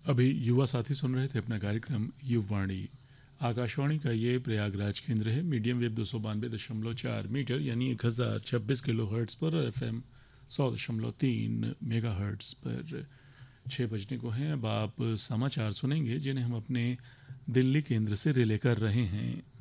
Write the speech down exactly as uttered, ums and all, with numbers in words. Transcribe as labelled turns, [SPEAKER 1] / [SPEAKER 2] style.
[SPEAKER 1] अभी युवा साथी सुन रहे थे अपना कार्यक्रम युववाणी। आकाशवाणी का ये प्रयागराज केंद्र है। मीडियम वेव दो सौ बानवे दशमलव चार मीटर यानी एक हज़ार छब्बीस किलो हर्ट्स पर और एफ एम सौ दशमलव तीन मेगा हर्ट्स पर। छः बजने को हैं। अब आप समाचार सुनेंगे जिन्हें हम अपने दिल्ली केंद्र से रिले कर रहे हैं।